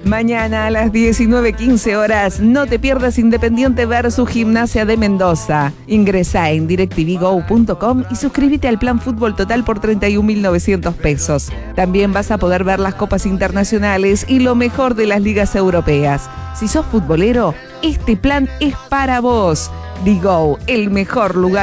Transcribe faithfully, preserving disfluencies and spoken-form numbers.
Mañana a las diecinueve quince horas, no te pierdas Independiente versus Gimnasia de Mendoza. Ingresá en directv go punto com y suscríbete al plan Fútbol Total por treinta y un mil novecientos pesos. También vas a poder ver las copas internacionales y lo mejor de las ligas europeas. Si sos futbolero, este plan es para vos. Digo, el mejor lugar